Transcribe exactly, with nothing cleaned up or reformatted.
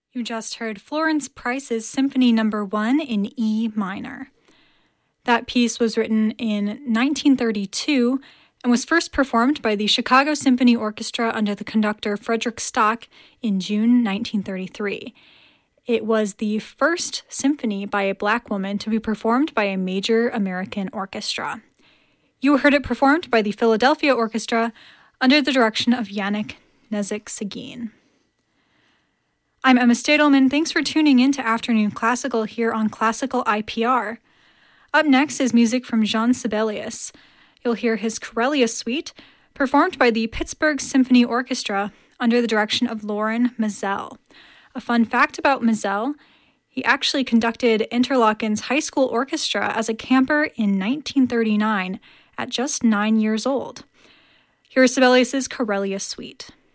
You just heard Florence Price's Symphony Number One in E minor. That piece was written in nineteen thirty-two and was first performed by the Chicago Symphony Orchestra under the conductor Frederick Stock in June nineteen thirty-three. It was the first symphony by a black woman to be performed by a major American orchestra. You heard it performed by the Philadelphia Orchestra under the direction of Yannick Nézek-Séguin. I'm Emma Stadelman. Thanks for tuning in to Afternoon Classical here on Classical I P R. Up next is music from Jean Sibelius. You'll hear his Corellia Suite, performed by the Pittsburgh Symphony Orchestra under the direction of Loren Maazel. A fun fact about Maazel, he actually conducted Interlochen's high school orchestra as a camper in nineteen thirty-nine at just nine years old. Here is Sibelius' Corellia Suite.